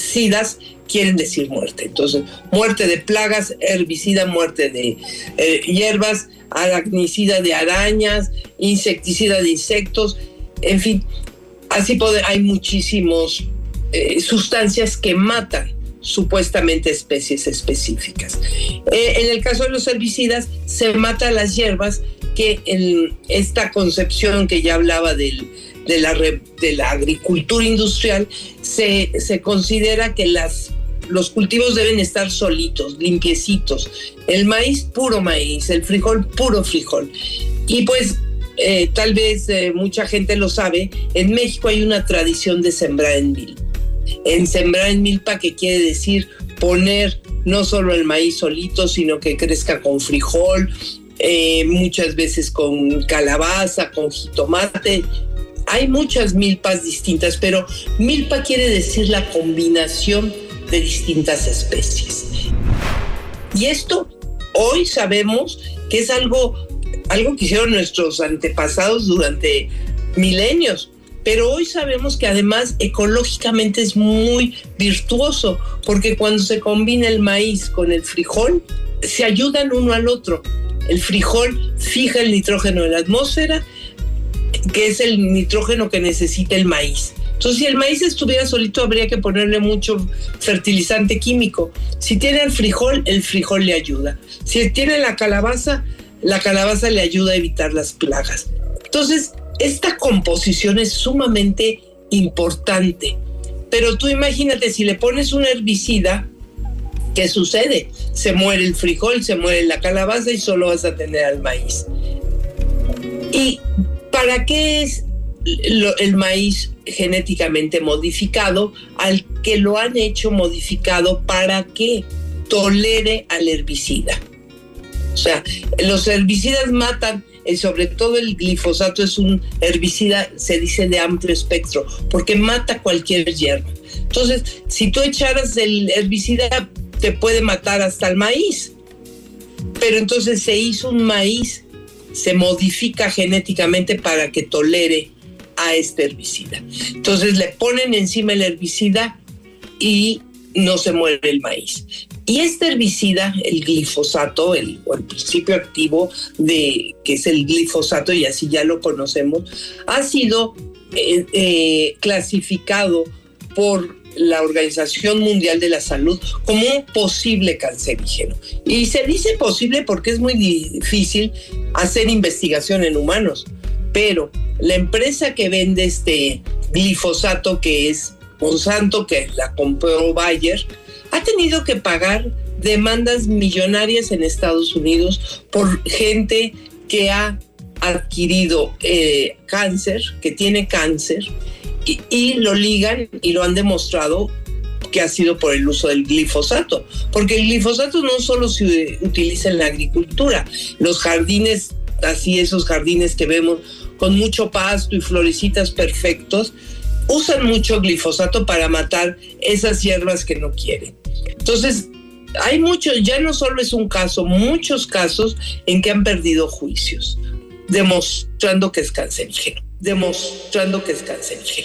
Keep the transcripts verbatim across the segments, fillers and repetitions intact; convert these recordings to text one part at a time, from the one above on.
herbicidas quieren decir muerte. Entonces, muerte de plagas, herbicida, muerte de eh, hierbas, aracnicida de arañas, insecticida de insectos, en fin, así puede, hay muchísimas eh, sustancias que matan supuestamente especies específicas. Eh, en el caso de los herbicidas, se mata las hierbas, que en esta concepción que ya hablaba del, de, la, de la agricultura industrial, se, se considera que las, los cultivos deben estar solitos, limpiecitos. El maíz, puro maíz, el frijol, puro frijol. Y pues, eh, tal vez eh, mucha gente lo sabe, en México hay una tradición de sembrar en milpa. En sembrar en milpa, que quiere decir poner no solo el maíz solito, sino que crezca con frijol, eh, muchas veces con calabaza, con jitomate. Hay muchas milpas distintas, pero milpa quiere decir la combinación de distintas especies. Y esto hoy sabemos que es algo, algo que hicieron nuestros antepasados durante milenios. Pero hoy sabemos que además ecológicamente es muy virtuoso, porque cuando se combina el maíz con el frijol, se ayudan uno al otro. El frijol fija el nitrógeno en la atmósfera, que es el nitrógeno que necesita el maíz. Entonces, si el maíz estuviera solito, habría que ponerle mucho fertilizante químico. Si tiene el frijol, el frijol le ayuda. Si tiene la calabaza, la calabaza le ayuda a evitar las plagas. Entonces, esta composición es sumamente importante, pero tú imagínate, si le pones un herbicida, ¿qué sucede? Se muere el frijol, se muere la calabaza y solo vas a tener al maíz. ¿Y para qué es el maíz genéticamente modificado? Al que lo han hecho modificado para que tolere al herbicida. O sea, los herbicidas matan. Sobre todo el glifosato es un herbicida, se dice, de amplio espectro, porque mata cualquier hierba. Entonces, si tú echaras el herbicida, te puede matar hasta el maíz. Pero entonces se hizo un maíz, se modifica genéticamente para que tolere a este herbicida. Entonces le ponen encima el herbicida y no se muere el maíz. Y este herbicida, el glifosato, el, o el principio activo de que es el glifosato, y así ya lo conocemos, ha sido eh, eh, clasificado por la Organización Mundial de la Salud como un posible cancerígeno. Y se dice posible porque es muy difícil hacer investigación en humanos, pero la empresa que vende este glifosato, que es Monsanto, que la compró Bayer, ha tenido que pagar demandas millonarias en Estados Unidos por gente que ha adquirido eh, cáncer, que tiene cáncer, y, y lo ligan y lo han demostrado que ha sido por el uso del glifosato. Porque el glifosato no solo se utiliza en la agricultura, los jardines, así esos jardines que vemos con mucho pasto y florecitas perfectos, usan mucho glifosato para matar esas hierbas que no quieren. Entonces, hay muchos, ya no solo es un caso, muchos casos en que han perdido juicios, demostrando que es cancerígeno, demostrando que es cancerígeno.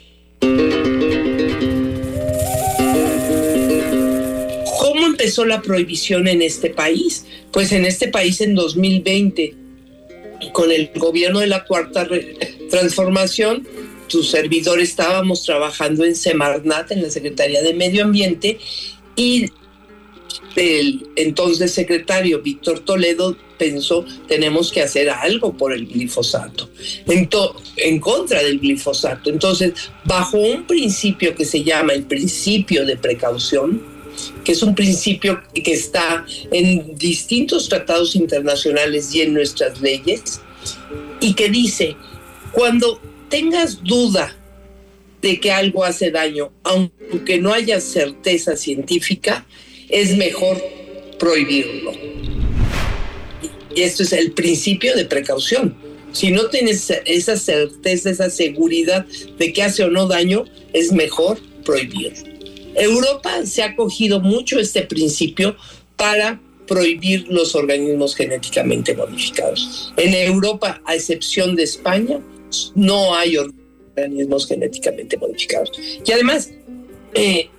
¿Cómo empezó la prohibición en este país? Pues en este país en dos mil veinte, con el gobierno de la Cuarta Transformación, tu servidor estábamos trabajando en Semarnat, en la Secretaría de Medio Ambiente, y el entonces secretario Víctor Toledo pensó, tenemos que hacer algo por el glifosato, en, to- en contra del glifosato. Entonces, bajo un principio que se llama el principio de precaución, que es un principio que está en distintos tratados internacionales y en nuestras leyes, y que dice, cuando tengas duda de que algo hace daño, aunque no haya certeza científica, es mejor prohibirlo. Y esto es el principio de precaución. Si no tienes esa certeza, esa seguridad de que hace o no daño, es mejor prohibirlo. Europa se ha cogido mucho este principio para prohibir los organismos genéticamente modificados. En Europa, a excepción de España, no hay organismos genéticamente modificados. Y además, eh,